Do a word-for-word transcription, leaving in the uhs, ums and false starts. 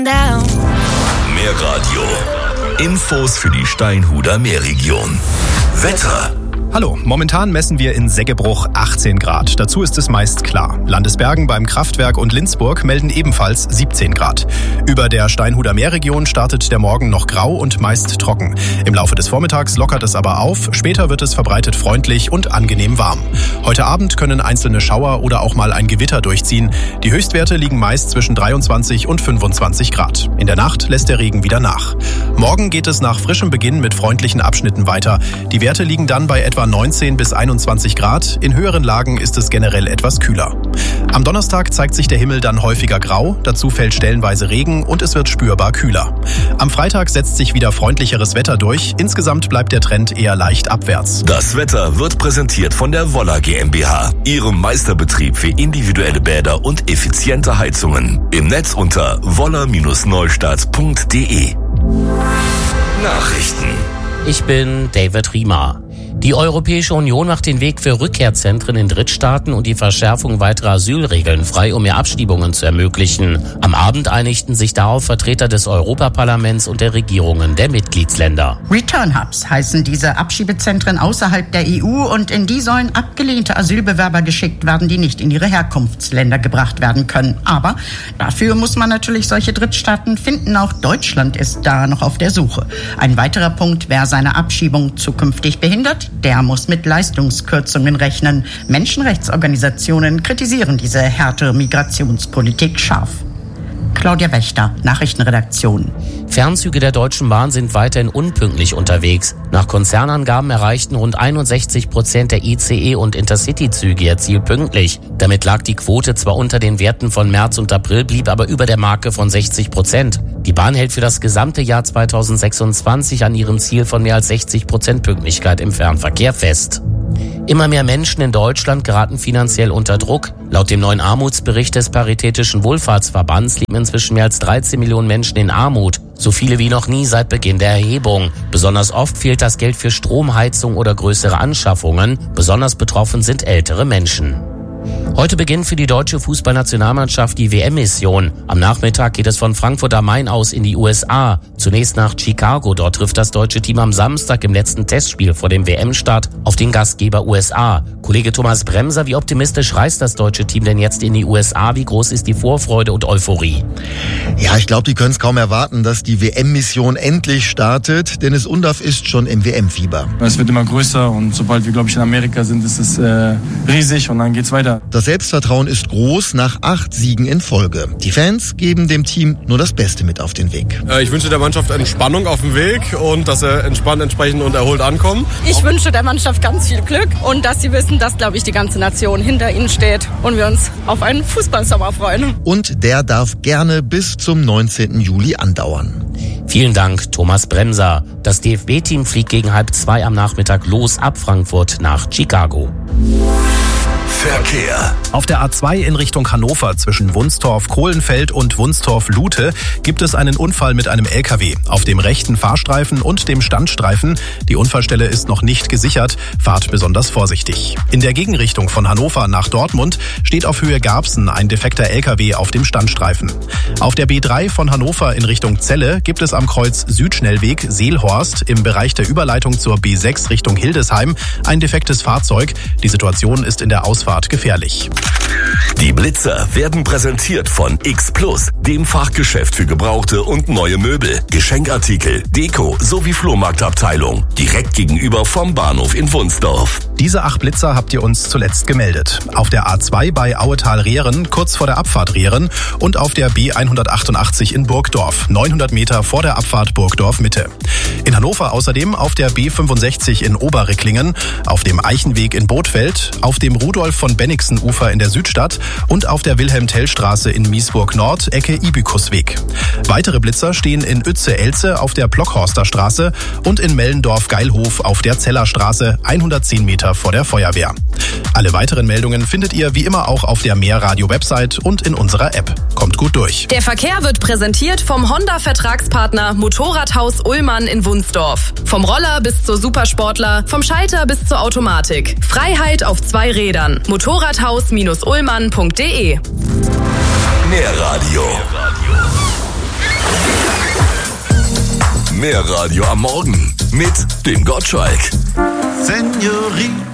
Mehr Radio. Infos für die Steinhuder Meerregion. Wetter. Hallo, momentan messen wir in Seggebruch achtzehn Grad. Dazu ist es meist klar. Landesbergen beim Kraftwerk und Linzburg melden ebenfalls siebzehn Grad. Über der Steinhuder Meerregion startet der Morgen noch grau und meist trocken. Im Laufe des Vormittags lockert es aber auf. Später wird es verbreitet freundlich und angenehm warm. Heute Abend können einzelne Schauer oder auch mal ein Gewitter durchziehen. Die Höchstwerte liegen meist zwischen dreiundzwanzig und fünfundzwanzig Grad. In der Nacht lässt der Regen wieder nach. Morgen geht es nach frischem Beginn mit freundlichen Abschnitten weiter. Die Werte liegen dann bei etwa neunzehn bis einundzwanzig Grad. In höheren Lagen ist es generell etwas kühler. Am Donnerstag zeigt sich der Himmel dann häufiger grau, dazu fällt stellenweise Regen und es wird spürbar kühler. Am Freitag setzt sich wieder freundlicheres Wetter durch. Insgesamt bleibt der Trend eher leicht abwärts. Das Wetter wird präsentiert von der Woller GmbH, ihrem Meisterbetrieb für individuelle Bäder und effiziente Heizungen. Im Netz unter woller Neustadt punkt de. Nachrichten. Ich bin David Riemer. Die Europäische Union macht den Weg für Rückkehrzentren in Drittstaaten und die Verschärfung weiterer Asylregeln frei, um mehr Abschiebungen zu ermöglichen. Am Abend einigten sich darauf Vertreter des Europaparlaments und der Regierungen der Mitgliedsländer. Return Hubs heißen diese Abschiebezentren außerhalb der E U und in die sollen abgelehnte Asylbewerber geschickt werden, die nicht in ihre Herkunftsländer gebracht werden können. Aber dafür muss man natürlich solche Drittstaaten finden. Auch Deutschland ist da noch auf der Suche. Ein weiterer Punkt, wer seine Abschiebung zukünftig behindert, der muss mit Leistungskürzungen rechnen. Menschenrechtsorganisationen kritisieren diese härtere Migrationspolitik scharf. Claudia Wächter, Nachrichtenredaktion. Fernzüge der Deutschen Bahn sind weiterhin unpünktlich unterwegs. Nach Konzernangaben erreichten rund einundsechzig Prozent der I C E- und Intercity-Züge ihr Ziel pünktlich. Damit lag die Quote zwar unter den Werten von März und April, blieb aber über der Marke von sechzig Prozent. Die Bahn hält für das gesamte Jahr zweitausendsechsundzwanzig an ihrem Ziel von mehr als sechzig Prozent Pünktlichkeit im Fernverkehr fest. Immer mehr Menschen in Deutschland geraten finanziell unter Druck. Laut dem neuen Armutsbericht des Paritätischen Wohlfahrtsverbands leben inzwischen mehr als dreizehn Millionen Menschen in Armut. So viele wie noch nie seit Beginn der Erhebung. Besonders oft fehlt das Geld für Stromheizung oder größere Anschaffungen. Besonders betroffen sind ältere Menschen. Heute beginnt für die deutsche Fußballnationalmannschaft die W M-Mission. Am Nachmittag geht es von Frankfurt am Main aus in die U S A. Zunächst nach Chicago. Dort trifft das deutsche Team am Samstag im letzten Testspiel vor dem W M-Start auf den Gastgeber U S A. Kollege Thomas Bremser, wie optimistisch reist das deutsche Team denn jetzt in die U S A? Wie groß ist die Vorfreude und Euphorie? Ja, ich glaube, die können es kaum erwarten, dass die W M-Mission endlich startet. Dennis Undaff ist schon im W M-Fieber. Es wird immer größer und sobald wir, glaube ich, in Amerika sind, ist es äh, riesig und dann geht's weiter. Das Selbstvertrauen ist groß nach acht Siegen in Folge. Die Fans geben dem Team nur das Beste mit auf den Weg. Ich wünsche der Mannschaft Entspannung auf dem Weg und dass sie entspannt, entsprechend und erholt ankommen. Ich wünsche der Mannschaft ganz viel Glück und dass sie wissen, dass, glaube ich, die ganze Nation hinter ihnen steht und wir uns auf einen Fußballsommer freuen. Und der darf gerne bis zum neunzehnten Juli andauern. Vielen Dank, Thomas Bremser. Das D F B-Team fliegt gegen halb zwei am Nachmittag los ab Frankfurt nach Chicago. Verkehr. Auf der A zwei in Richtung Hannover zwischen Wunstorf-Kohlenfeld und Wunstorf-Lute gibt es einen Unfall mit einem L K W auf dem rechten Fahrstreifen und dem Standstreifen. Die Unfallstelle ist noch nicht gesichert. Fahrt besonders vorsichtig. In der Gegenrichtung von Hannover nach Dortmund steht auf Höhe Garbsen ein defekter L K W auf dem Standstreifen. Auf der B drei von Hannover in Richtung Celle gibt es am Kreuz Südschnellweg Seelhorst im Bereich der Überleitung zur B sechs Richtung Hildesheim ein defektes Fahrzeug. Die Situation ist in der Ausfahrt gefährlich. Die Blitzer werden präsentiert von X Plus, dem Fachgeschäft für gebrauchte und neue Möbel, Geschenkartikel, Deko sowie Flohmarktabteilung. Direkt gegenüber vom Bahnhof in Wunsdorf. Diese acht Blitzer habt ihr uns zuletzt gemeldet. Auf der A zwei bei Auetal-Rehren, kurz vor der Abfahrt Rehren und auf der B hundertachtundachtzig in Burgdorf, neunhundert Meter vor der Abfahrt Burgdorf-Mitte. In Hannover außerdem auf der B fünfundsechzig in Oberricklingen, auf dem Eichenweg in Bothfeld, auf dem Rudolf von Bennigsen-Ufer in der Südstadt und auf der Wilhelm-Tell-Straße in Miesburg-Nord, Ecke Ibikusweg. Weitere Blitzer stehen in Uetze-Elze auf der Plockhorster Straße und in Mellendorf-Geilhof auf der Zellerstraße, hundertzehn Meter vor der Feuerwehr. Alle weiteren Meldungen findet ihr wie immer auch auf der Mehrradio-Website und in unserer App. Kommt gut durch. Der Verkehr wird präsentiert vom Honda-Vertragspartner Motorradhaus Ullmann in Wunsdorf. Vom Roller bis zur Supersportler, vom Schalter bis zur Automatik. Freiheit auf zwei Rädern. Motorradhaus Ullmann punkt de. Mehr Radio. Mehr Radio am Morgen mit dem Gottschalk. Senorita.